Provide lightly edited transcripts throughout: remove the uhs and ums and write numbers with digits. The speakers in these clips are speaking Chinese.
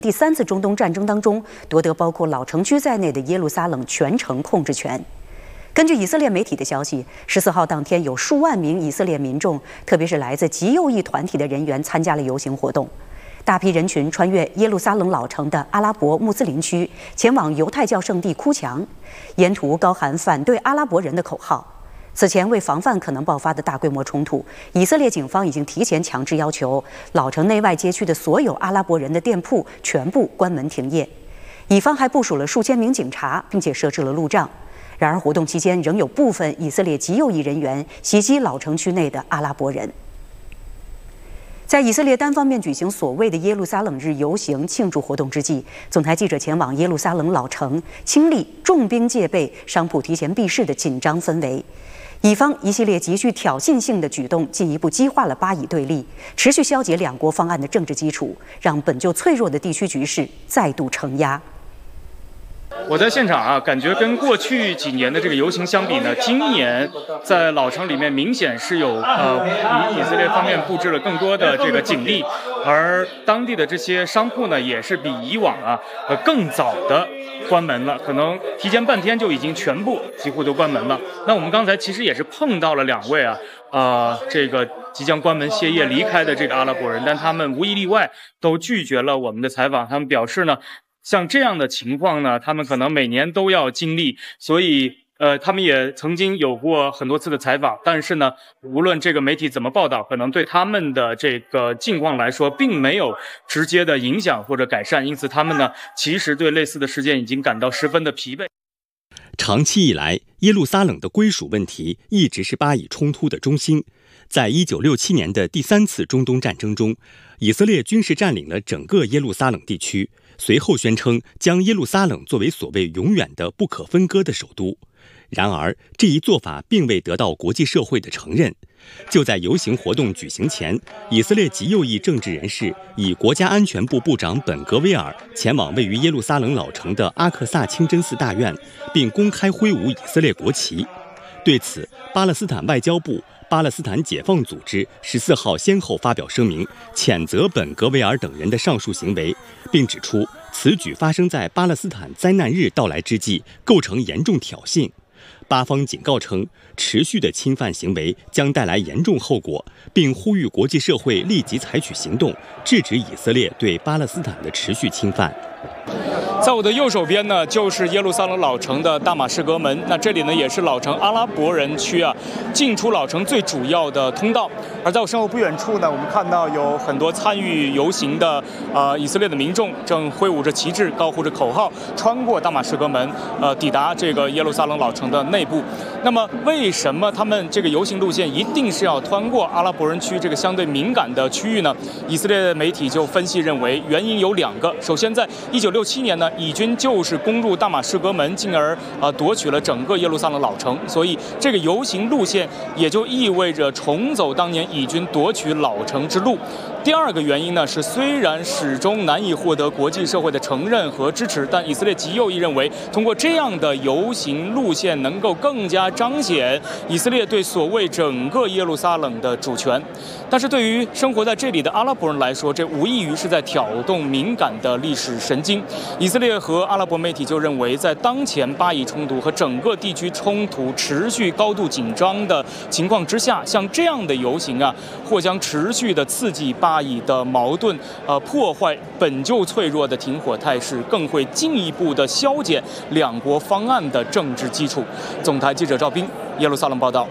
第3次中东战争当中夺得包括老城区在内的耶路撒冷全城控制权。根据以色列媒体的消息，14号当天有数万名以色列民众，特别是来自极右翼团体的人员参加了游行活动。大批人群穿越耶路撒冷老城的阿拉伯穆斯林区，前往犹太教圣地哭墙，沿途高喊反对阿拉伯人的口号。此前，为防范可能爆发的大规模冲突，以色列警方已经提前强制要求老城内外街区的所有阿拉伯人的店铺全部关门停业。以方还部署了数千名警察，并且设置了路障。然而，活动期间仍有部分以色列极右翼人员袭击老城区内的阿拉伯人。在以色列单方面举行所谓的耶路撒冷日游行庆祝活动之际，总台记者前往耶路撒冷老城，亲历重兵戒备、商铺提前闭市的紧张氛围。以方一系列极具挑衅性的举动，进一步激化了巴以对立，持续消解两国方案的政治基础，让本就脆弱的地区局势再度承压。 我在现场感觉跟过去几年的这个游行相比呢，今年在老城里面明显是有以色列方面布置了更多的这个警力，而当地的这些商铺呢，也是比以往更早的关门了，可能提前半天就已经全部几乎都关门了。那我们刚才其实也是碰到了2位这个即将关门歇业离开的这个阿拉伯人，但他们无一例外都拒绝了我们的采访。他们表示呢，像这样的情况呢，他们可能每年都要经历，所以他们也曾经有过很多次的采访，但是呢，无论这个媒体怎么报道，可能对他们的这个境况来说，并没有直接的影响或者改善，因此他们呢，其实对类似的事件已经感到十分的疲惫。 长期以来，耶路撒冷的归属问题一直是巴以冲突的中心。在1967年的第3次中东战争中，以色列军事占领了整个耶路撒冷地区，随后宣称将耶路撒冷作为所谓永远的不可分割的首都。然而，这一做法并未得到国际社会的承认。就在游行活动举行前，以色列极右翼政治人士以国家安全部部长本格威尔前往位于耶路撒冷老城的阿克萨清真寺大院，并公开挥舞以色列国旗。对此，巴勒斯坦外交部、巴勒斯坦解放组织14号先后发表声明，谴责本格维尔等人的上述行为，并指出此举发生在巴勒斯坦灾难日到来之际，构成严重挑衅。巴方警告称，持续的侵犯行为将带来严重后果，并呼吁国际社会立即采取行动，制止以色列对巴勒斯坦的持续侵犯。 在我的右手边呢，就是耶路撒冷老城的大马士革门。那这里呢，也是老城阿拉伯人区进出老城最主要的通道。而在我身后不远处呢，我们看到有很多参与游行的以色列的民众正挥舞着旗帜，高呼着口号，穿过大马士革门，抵达这个耶路撒冷老城的内部。那么，为什么他们这个游行路线一定是要穿过阿拉伯人区这个相对敏感的区域呢？以色列媒体就分析认为，原因有2个。首先，在1967年呢，以军就是攻入大马士革门，进而夺取了整个耶路撒冷老城，所以这个游行路线也就意味着重走当年以军夺取老城之路。第2个原因呢是，虽然始终难以获得国际社会的承认和支持，但以色列极右翼认为，通过这样的游行路线能够更加彰显以色列对所谓整个耶路撒冷的主权。但是对于生活在这里的阿拉伯人来说，这无异于是在挑动敏感的历史神经。以色列和阿拉伯媒体就认为，在当前巴以冲突和整个地区冲突持续高度紧张的情况之下，像这样的游行或将持续的刺激巴以的矛盾，破坏本就脆弱的停火态势，更会进一步的消减两国方案的政治基础。总台记者赵斌，耶路撒冷报道。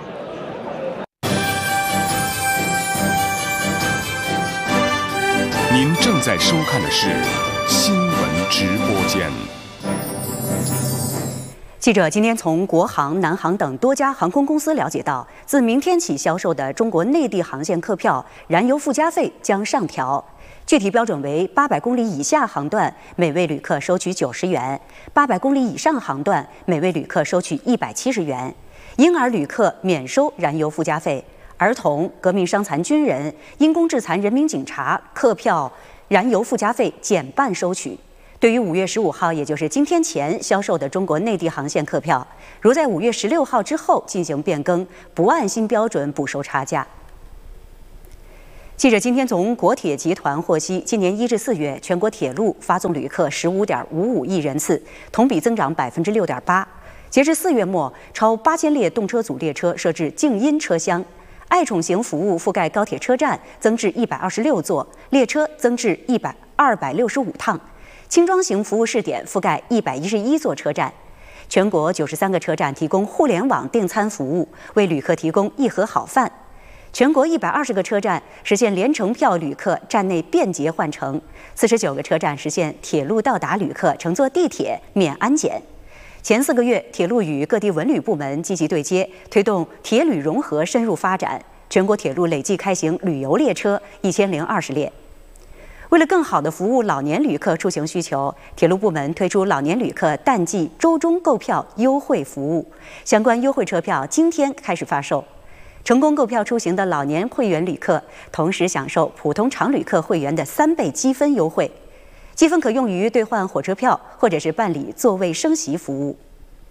您正在收看的是新闻直播间。 记者今天从国航、南航等多家航空公司了解到，自明天起销售的中国内地航线客票燃油附加费将上调，具体标准为800公里以下航段每位旅客收取90元，800公里以上航段每位旅客收取170元，婴儿旅客免收燃油附加费，儿童、革命伤残军人、因公致残人民警察客票燃油附加费减半收取。对于5月15号，也就是今天前销售的中国内地航线客票，如在5月16号之后进行变更，不按新标准补收差价。 记者今天从国铁集团获悉，今年1至4月，全国铁路发送旅客15.55亿人次，同比增长6.8%。截至4月末，超8000列动车组列车设置静音车厢，爱宠型服务覆盖高铁车站增至126座，列车增至265趟，轻装型服务试点覆盖111座车站。全国93个车站提供互联网订餐服务，为旅客提供一盒好饭。全国120个车站实现联程票旅客站内便捷换乘，49个车站实现铁路到达旅客乘坐地铁免安检。前4个月，铁路与各地文旅部门积极对接，推动铁旅融合深入发展。全国铁路累计开行旅游列车1020列。为了更好地服务老年旅客出行需求，铁路部门推出老年旅客淡季周中购票优惠服务，相关优惠车票今天开始发售。成功购票出行的老年会员旅客，同时享受普通常旅客会员的3倍积分优惠，积分可用于兑换火车票，或者是办理座位升席服务。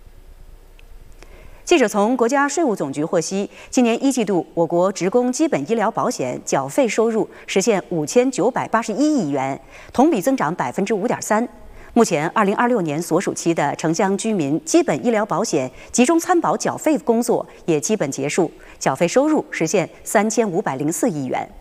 记者从国家税务总局获悉，今年1季度，我国职工基本医疗保险缴费收入实现5981亿元，同比增长5.3%。目前，2026年所属期的城乡居民基本医疗保险集中参保缴费工作也基本结束，缴费收入实现3504亿元。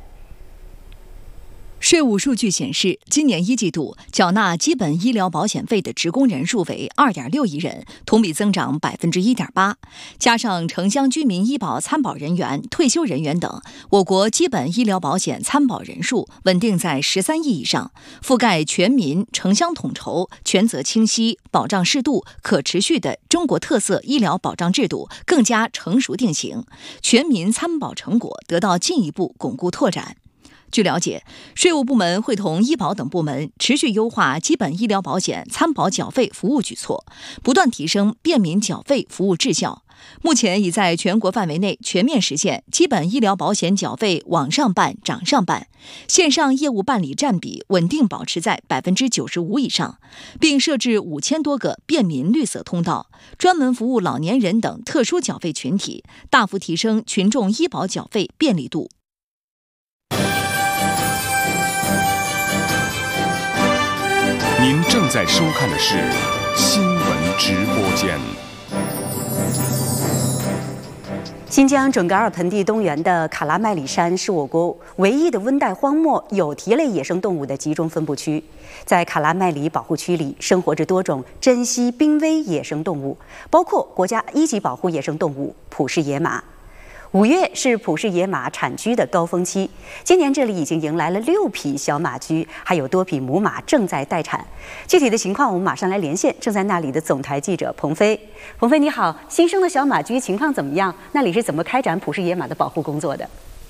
税务数据显示，今年1季度缴纳基本医疗保险费的职工人数为2.6亿人，同比增长1.8%。加上城乡居民医保参保人员、退休人员等，我国基本医疗保险参保人数稳定在13亿以上，覆盖全民、城乡统筹、权责清晰、保障适度、可持续的中国特色医疗保障制度更加成熟定型，全民参保成果得到进一步巩固拓展。据了解，税务部门会同医保等部门持续优化基本医疗保险参保缴费服务举措，不断提升便民缴费服务质效。目前已在全国范围内全面实现基本医疗保险缴费网上办、掌上办，线上业务办理占比稳定保持在95%以上，并设置5000多个便民绿色通道，专门服务老年人等特殊缴费群体，大幅提升群众医保缴费便利度。 您正在收看的是新闻直播间。 新疆准噶尔盆地东缘的卡拉麦里山是我国唯一的温带荒漠有蹄类野生动物的集中分布区。在卡拉麦里保护区里，生活着多种珍稀濒危野生动物，包括国家1级保护野生动物普氏野马。5月是普氏野马产居的高峰期，今年这里已经迎来了6匹小马驹，还有多匹母马正在待产。具体的情况，我们马上来连线正在那里的总台记者彭飞。彭飞你好，新生的小马驹情况怎么样？那里是怎么开展普氏野马的保护工作的？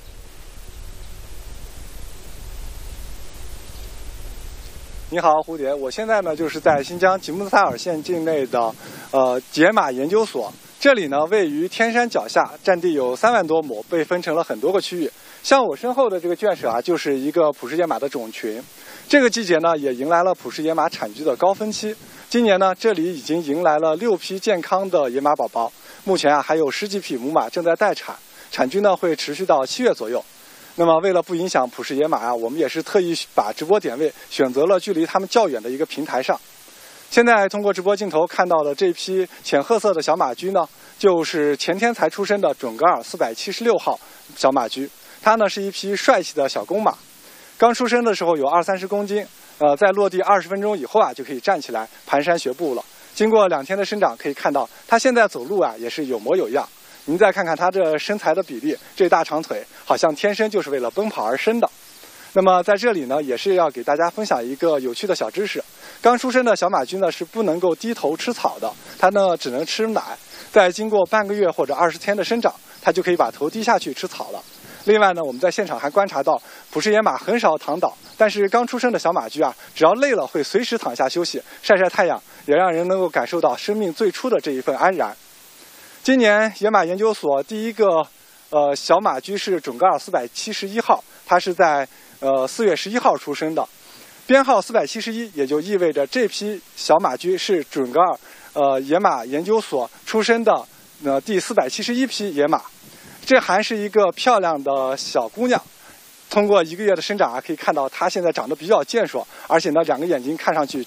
你好，蝴蝶，我现在呢就是在新疆吉木萨尔县境内的野马研究所。这里呢位于天山脚下，占地有3万多亩，被分成了很多个区域。像我身后的这个圈舍啊，就是一个普氏野马的种群。这个季节呢，也迎来了普氏野马产居的高峰期。今年呢，这里已经迎来了6批健康的野马宝宝。目前啊，还有10几匹母马正在待产，产居呢会持续到7月左右。那么，为了不影响普氏野马啊，我们也是特意把直播点位选择了距离它们较远的一个平台上。现在通过直播镜头看到的这批浅褐色的小马驹呢，就是前天才出生的准噶尔476号小马驹。它呢是一匹帅气的小公马，刚出生的时候有20-30公斤，在落地20分钟以后啊就可以站起来蹒跚学步了。经过2天的生长，可以看到它现在走路啊也是有模有样。您再看看它这身材的比例，这大长腿好像天生就是为了奔跑而生的。那么在这里呢，也是要给大家分享一个有趣的小知识。刚出生的小马驹呢是不能够低头吃草的，它呢只能吃奶。在经过半个月或者20天的生长，它就可以把头低下去吃草了。另外呢，我们在现场还观察到，普氏野马很少躺倒，但是刚出生的小马驹啊，只要累了会随时躺下休息，晒晒太阳，也让人能够感受到生命最初的这一份安然。今年野马研究所第一个小马驹是准噶尔471号，它是在4月11号出生的，编号471，也就意味着这批小马驹是准噶尔野马研究所出生的第471批野马。这还是一个漂亮的小姑娘， 通过1个月的生长啊，可以看到它现在长得比较健硕，而且呢，2个眼睛看上去